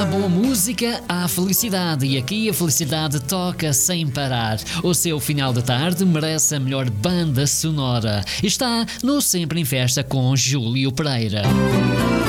boa música, há felicidade e aqui a felicidade toca sem parar. O seu final de tarde merece a melhor banda sonora. Está no Sempre em Festa com Júlio Pereira.